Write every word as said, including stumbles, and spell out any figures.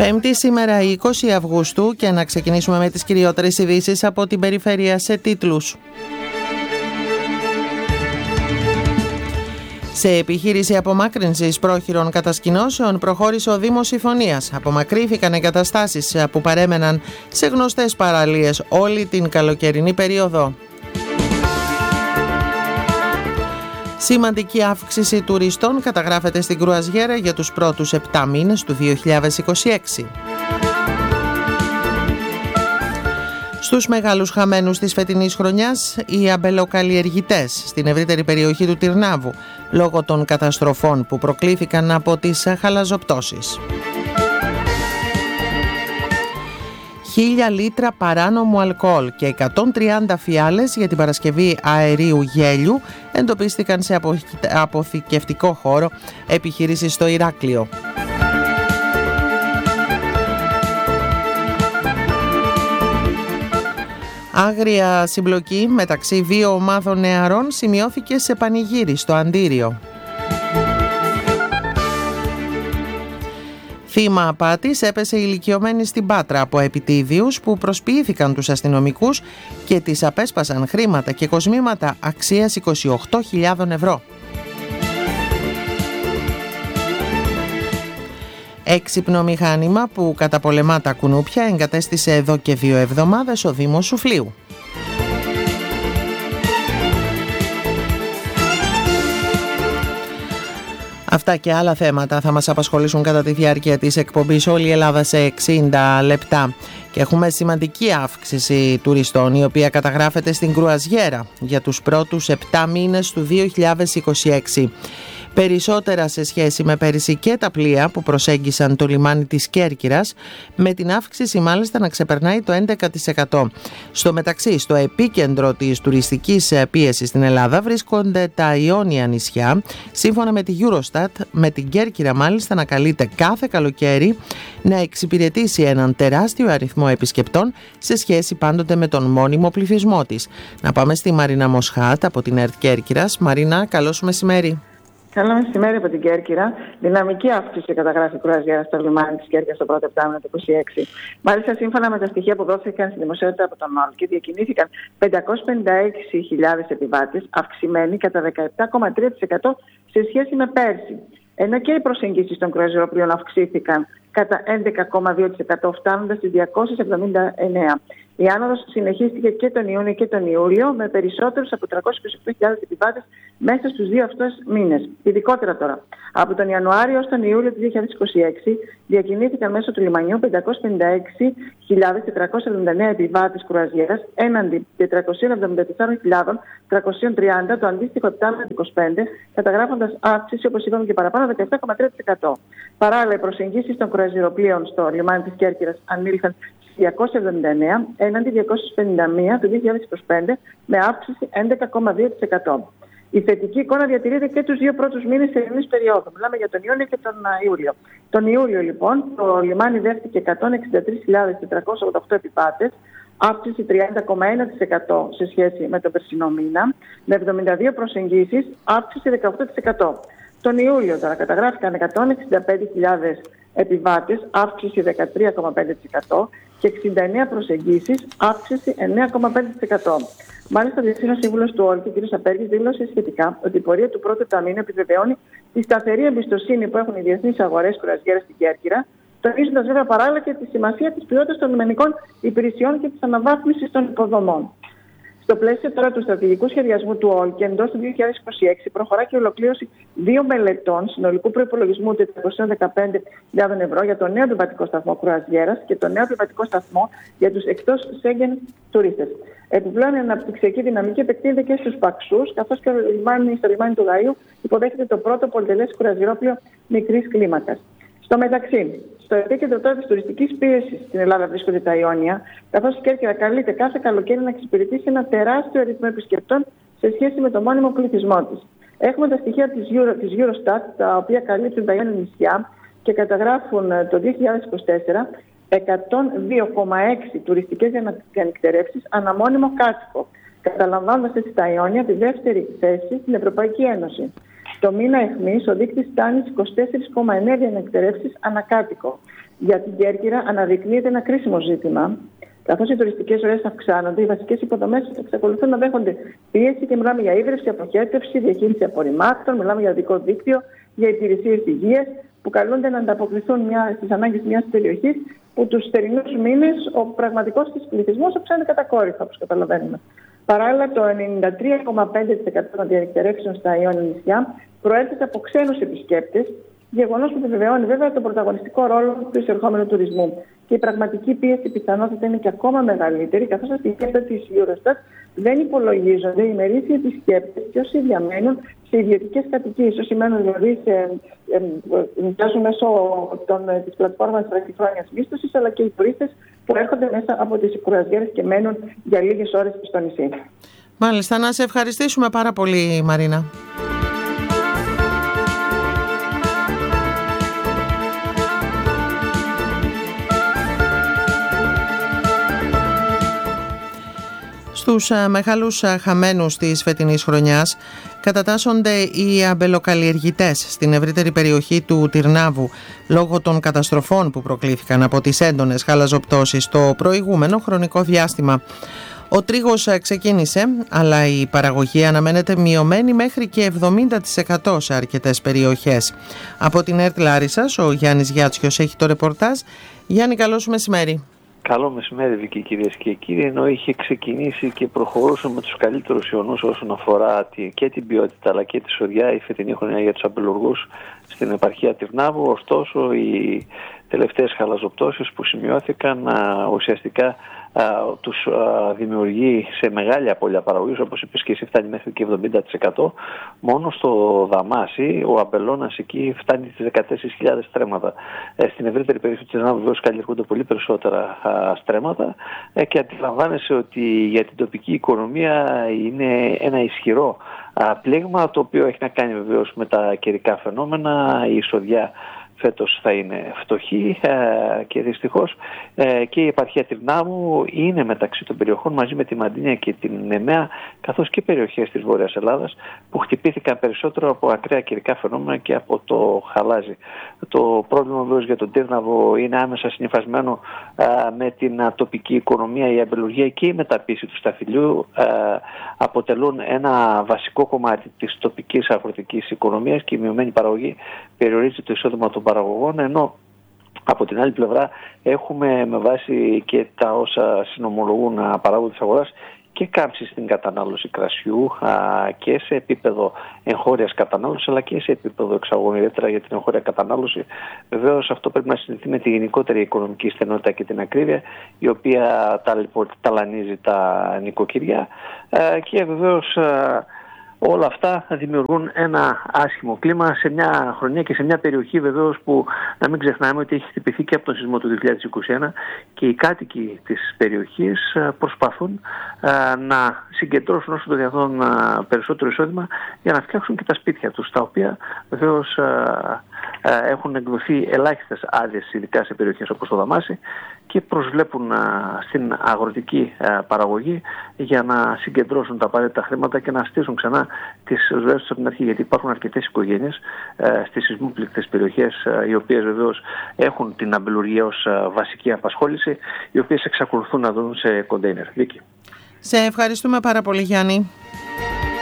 Πέμπτη σήμερα είκοσι Αυγούστου και να ξεκινήσουμε με τις κυριότερες ειδήσεις από την περιφέρεια σε τίτλους. Σε επιχείρηση απομάκρυνσης πρόχειρων κατασκηνώσεων προχώρησε ο Δήμος Συμφωνίας. Απομακρύθηκαν εγκαταστάσεις που παρέμεναν σε γνωστές παραλίες όλη την καλοκαιρινή περίοδο. Σημαντική αύξηση τουριστών καταγράφεται στην Κρουαζιέρα για τους πρώτους επτά μήνες του δύο χιλιάδες είκοσι έξι. Στους μεγάλους χαμένους της φετινής χρονιάς, οι αμπελοκαλλιεργητές στην ευρύτερη περιοχή του Τυρνάβου, λόγω των καταστροφών που προκλήθηκαν από τις χαλαζοπτώσεις. Χίλια λίτρα παράνομου αλκοόλ και εκατόν τριάντα φιάλες για την παρασκευή αερίου γέλιου εντοπίστηκαν σε αποθηκευτικό χώρο επιχείρησης στο Ηράκλειο. Άγρια συμπλοκή μεταξύ δύο ομάδων νεαρών σημειώθηκε σε πανηγύρι στο Αντίριο. Θύμα απάτης έπεσε ηλικιωμένη στην Πάτρα από επιτίδιους που προσποιήθηκαν τους αστυνομικούς και τις απέσπασαν χρήματα και κοσμήματα αξίας είκοσι οκτώ χιλιάδες ευρώ. Έξυπνο μηχάνημα που καταπολεμά τα κουνούπια εγκατέστησε εδώ και δύο εβδομάδες ο Δήμος Σουφλίου. Αυτά και άλλα θέματα θα μας απασχολήσουν κατά τη διάρκεια της εκπομπής Όλη η Ελλάδα σε εξήντα λεπτά. Και έχουμε σημαντική αύξηση τουριστών, η οποία καταγράφεται στην Κρουαζιέρα για τους πρώτους επτά μήνες του δύο χιλιάδες είκοσι έξι. Περισσότερα σε σχέση με πέρυσι και τα πλοία που προσέγγισαν το λιμάνι της Κέρκυρας, με την αύξηση μάλιστα να ξεπερνάει το έντεκα τοις εκατό. Στο μεταξύ, στο επίκεντρο της τουριστικής πίεσης στην Ελλάδα βρίσκονται τα Ιόνια νησιά. Σύμφωνα με τη Eurostat, με την Κέρκυρα μάλιστα να καλείται κάθε καλοκαίρι να εξυπηρετήσει έναν τεράστιο αριθμό επισκεπτών σε σχέση πάντοτε με τον μόνιμο πληθυσμό της. Να πάμε στη Μαρίνα Μοσχάτ από την ΕΡΤ Κέρκυρας. Μαρίνα, καλώς μεσημέρι. Καλό μεσημέρι από την Κέρκυρα. Δυναμική αύξηση καταγράφει η Κρουαζιέρα στο λιμάνι της Κέρκυρας στο πρώτο επτάμηνο του είκοσι έξι. Μάλιστα, σύμφωνα με τα στοιχεία που δόθηκαν στη δημοσιότητα από τον ΟΛΚ, διακινήθηκαν πεντακόσιες πενήντα έξι χιλιάδες επιβάτες, αυξημένοι κατά δεκαεπτά κόμμα τρία τοις εκατό σε σχέση με πέρσι. Ενώ και οι προσεγγίσεις των κρουαζιεροπλοίων αυξήθηκαν κατά έντεκα κόμμα δύο τοις εκατό, φτάνοντας στις διακόσιες εβδομήντα εννέα. Η άνοδος συνεχίστηκε και τον Ιούνιο και τον Ιούλιο, με περισσότερους από τριακόσιες είκοσι οκτώ χιλιάδες επιβάτες μέσα στους δύο αυτούς μήνες. Ειδικότερα τώρα, από τον Ιανουάριο ως τον Ιούλιο του δύο χιλιάδες είκοσι έξι διακινήθηκαν μέσω του λιμανιού πεντακόσιες πενήντα έξι χιλιάδες τετρακόσιες εβδομήντα εννέα επιβάτες κρουαζιέρας έναντι τετρακόσιες εβδομήντα τέσσερις χιλιάδες τριακόσιες τριάντα το αντίστοιχο επτάμηνο του είκοσι πέντε, καταγράφοντας αύξηση, όπως είπαμε και παραπάνω, δεκαεπτά κόμμα τρία τοις εκατό. Παράλληλα, οι προσεγγίσεις των κρουαζιεροπλοίων στο λιμάνι της Κέρκυρας ανήλθαν διακόσιες εβδομήντα εννέα έναντι διακόσιες πενήντα μία το δύο χιλιάδες είκοσι πέντε, με αύξηση έντεκα κόμμα δύο τοις εκατό. Η θετική εικόνα διατηρείται και τους δύο πρώτους μήνες της ελληνικής περίοδου. Μιλάμε για τον Ιούνιο και τον Ιούλιο. Τον Ιούλιο, λοιπόν, το λιμάνι δέχτηκε εκατόν εξήντα τρεις χιλιάδες τετρακόσιες ογδόντα οκτώ επιβάτες, αύξηση τριάντα κόμμα ένα τοις εκατό σε σχέση με τον περσινό μήνα, με εβδομήντα δύο προσεγγίσεις, αύξηση δεκαοκτώ τοις εκατό. Τον Ιούλιο τώρα καταγράφηκαν εκατόν εξήντα πέντε χιλιάδες επιβάτες, αύξηση δεκατρία κόμμα πέντε τοις εκατό και εξήντα εννέα προσεγγίσεις, αύξηση εννέα κόμμα πέντε τοις εκατό. Μάλιστα, ο Διευθύνων Σύμβουλος του ΟΛΚ, κ. Απέργης, δήλωσε σχετικά ότι η πορεία του πρώτου ταμείου επιβεβαιώνει τη σταθερή εμπιστοσύνη που έχουν οι διεθνείς αγορές κρουαζιέρας στην Κέρκυρα, τονίζοντας βέβαια παράλληλα και τη σημασία της ποιότητας των λιμενικών υπηρεσιών και της αναβάθμισης των υποδομών. Στο πλαίσιο τώρα του στρατηγικού σχεδιασμού του ΟΛΚ, εντός του δύο χιλιάδες είκοσι έξι προχωρά και η ολοκλήρωση δύο μελετών συνολικού προϋπολογισμού τετρακόσιες δεκαπέντε χιλιάδες ευρώ για το νέο επιβατικό σταθμό κρουαζιέρας και το νέο επιβατικό σταθμό για τους εκτός Σέγγεν τουρίστες. Επιπλέον, η αναπτυξιακή δυναμική επεκτείνεται και στους Παξούς, καθώς και στο λιμάνι του Γαΐου υποδέχεται το πρώτο πολυτελές κρουαζιερόπλοιο μικρής κλίμακας. Στο μεταξύ, στο επίκεντρο τώρα της τουριστικής πίεσης στην Ελλάδα βρίσκονται τα Ιόνια, καθώς η Κέρκυρα καλείται κάθε καλοκαίρι να εξυπηρετήσει ένα τεράστιο αριθμό επισκεπτών σε σχέση με το μόνιμο πληθυσμό της. Έχουμε τα στοιχεία της, Euro, της Eurostat, τα οποία καλύπτουν τα Ιόνια νησιά και καταγράφουν το δύο χιλιάδες είκοσι τέσσερα εκατόν δύο κόμμα έξι τουριστικές διανυκτερεύσεις ανά μόνιμο κάτοικο, καταλαμβάνοντας έτσι τα Ιόνια τη δεύτερη θέση στην Ευρωπαϊκή Ένωση. Στο μήνα αιχμής ο δείκτης φτάνει στις είκοσι τέσσερα κόμμα εννέα διανεκτερεύσεις ανακάτοικο. Για την Κέρκυρα αναδεικνύεται ένα κρίσιμο ζήτημα. Καθώς οι τουριστικές ροές αυξάνονται, οι βασικές υποδομές εξακολουθούν να δέχονται πίεση και μιλάμε για ίδρυυση, αποχέτευση, διαχείριση απορριμμάτων, μιλάμε για οδικό δίκτυο, για υπηρεσίες υγείας που καλούνται να ανταποκριθούν στις ανάγκες μιας περιοχής που τους θερινούς μήνες ο πραγματικός της πληθυσμός αυξάνεται κατακόρυφα, όπως καταλαβαίνουμε. Παράλληλα, το ενενήντα τρία κόμμα πέντε τοις εκατό των διανυκτερεύσεων στα Ιόνια νησιά προέρχεται από ξένους επισκέπτες, γεγονός που επιβεβαιώνει βέβαια τον πρωταγωνιστικό ρόλο του εισερχόμενου τουρισμού. Και η πραγματική πίεση πιθανότητα είναι και ακόμα μεγαλύτερη, καθώς τα στοιχεία της Eurostat δεν υπολογίζονται οι ημερήσιοι επισκέπτες και όσοι διαμένουν σε ιδιωτικές κατοικίες, όσοι μένουν δηλαδή νοικιάζουν μέσω της πλατφόρμας βραχυχρόνιας μίσθωσης, αλλά και οι τουρίστες που έρχονται μέσα από τις κρουαζιέρες και μένουν για λίγες ώρες στο νησί. Μάλιστα, να σε ευχαριστήσουμε πάρα πολύ, Μαρίνα. Στους μεγάλους χαμένους της φετινής χρονιάς κατατάσσονται οι αμπελοκαλλιεργητές στην ευρύτερη περιοχή του Τυρνάβου λόγω των καταστροφών που προκλήθηκαν από τις έντονες χαλαζοπτώσεις το προηγούμενο χρονικό διάστημα. Ο τρίγος ξεκίνησε, αλλά η παραγωγή αναμένεται μειωμένη μέχρι και εβδομήντα τοις εκατό σε αρκετές περιοχές. Από την ΕΡΤ Λάρισσας, ο Γιάννης Γιάτσιος έχει το ρεπορτάζ. Γιάννη, καλό σου μεσημέρι. Καλό μεσημέρι, Βίκη, κυρίες και κύριοι. Ενώ είχε ξεκινήσει και προχωρούσε με τους καλύτερους ιονούς όσον αφορά και την ποιότητα αλλά και τη σοδιά η φετινή χρονιά για τους αμπελουργούς στην επαρχία Τυρνάβου, ωστόσο οι τελευταίες χαλαζοπτώσεις που σημειώθηκαν α, ουσιαστικά α, τους α, δημιουργεί σε μεγάλη απώλεια παραγωγής, όπως είπες και εσύ, φτάνει μέχρι και εβδομήντα τοις εκατό. Μόνο στο Δαμάσι ο αμπελώνας εκεί φτάνει τις δεκατέσσερις χιλιάδες στρέμματα. Ε, στην ευρύτερη περιοχή του Τυρνάβου βεβαίως καλλιεργούνται πολύ περισσότερα α, στρέμματα ε, και αντιλαμβάνεσαι ότι για την τοπική οικονομία είναι ένα ισχυρό α, πλήγμα, το οποίο έχει να κάνει βεβαίως με τα καιρικά φαινόμενα. Η εισοδιά φέτος θα είναι φτωχή ε, και δυστυχώς ε, και η επαρχία Τυρνάβου είναι μεταξύ των περιοχών μαζί με τη Μαντίνια και την Νεμαία, καθώς και περιοχές της Βόρειας Ελλάδας που χτυπήθηκαν περισσότερο από ακραία καιρικά φαινόμενα και από το χαλάζι. Το πρόβλημα βέβαια για τον Τύρναβο είναι άμεσα συνυφασμένο ε, με την ε, τοπική οικονομία. Η αμπελουργία και η μεταποίηση του σταφυλιού ε, αποτελούν ένα βασικό κομμάτι της τοπικής αγροτικής οικονομίας και η μειωμένη παραγωγή περιορίζει το εισόδημα των παραγωγών, ενώ από την άλλη πλευρά έχουμε με βάση και τα όσα συνομολογούν παράγοντες της αγοράς και κάμψη στην κατανάλωση κρασιού α, και σε επίπεδο εγχώριας κατανάλωσης αλλά και σε επίπεδο εξαγωγών, ιδιαίτερα για την εγχώρια κατανάλωση. Βεβαίως αυτό πρέπει να συνδεθεί με τη γενικότερη οικονομική στενότητα και την ακρίβεια, η οποία ταλανίζει τα νοικοκυριά α, και βεβαίως α, όλα αυτά δημιουργούν ένα άσχημο κλίμα σε μια χρονιά και σε μια περιοχή βεβαίως που να μην ξεχνάμε ότι έχει χτυπηθεί και από τον σεισμό του δύο χιλιάδες είκοσι ένα και οι κάτοικοι της περιοχής προσπαθούν να συγκεντρώσουν όσο το δυνατόν περισσότερο εισόδημα για να φτιάξουν και τα σπίτια τους, τα οποία βεβαίως έχουν εκδοθεί ελάχιστες άδειες, ειδικά σε περιοχές όπως το Δαμάσι, και προσβλέπουν α, στην αγροτική α, παραγωγή για να συγκεντρώσουν τα απαραίτητα χρήματα και να στήσουν ξανά τις ζωές τους από την αρχή, γιατί υπάρχουν αρκετές οικογένειες α, στις σεισμόπληκτες περιοχές α, οι οποίες βεβαίως έχουν την αμπελουργία ως α, βασική απασχόληση, οι οποίες εξακολουθούν να δουν σε κοντέινερ. Βίκη. Σε ευχαριστούμε πάρα πολύ, Γιάννη.